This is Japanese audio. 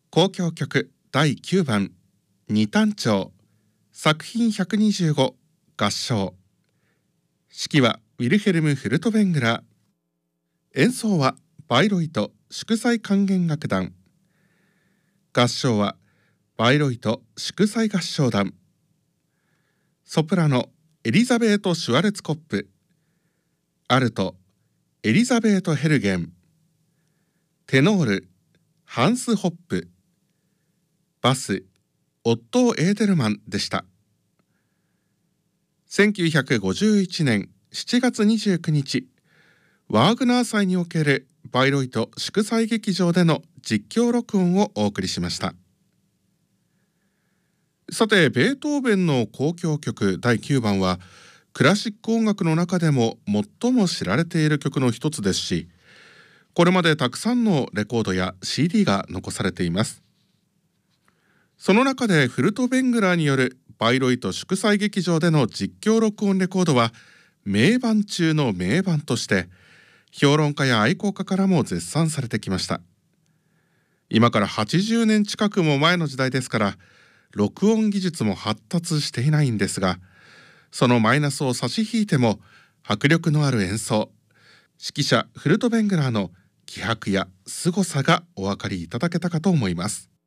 交響曲第9番二単調作品125合唱。指揮はウィルヘルム・フルトベングラー。演奏はバイロイト祝祭管弦楽団。合唱はバイロイト祝祭合唱団。ソプラノエリザベート・シュワルツコップ。アルトエリザベート・ヘルゲン。テノールハンス・ホップ。バスオットー・エーデルマンでした。1951年7月29日、ワーグナー祭におけるバイロイト祝祭劇場での実況録音をお送りしました。さて、ベートーベンの交響曲第9番はクラシック音楽の中でも最も知られている曲の一つですし、これまでたくさんのレコードや CD が残されています。その中でフルトベングラーによるバイロイト祝祭劇場での実況録音レコードは名盤中の名盤として評論家や愛好家からも絶賛されてきました。今から80年近くも前の時代ですから、録音技術も発達していないんですが、そのマイナスを差し引いても迫力のある演奏、指揮者フルトベングラーの気迫や凄さがお分かりいただけたかと思います。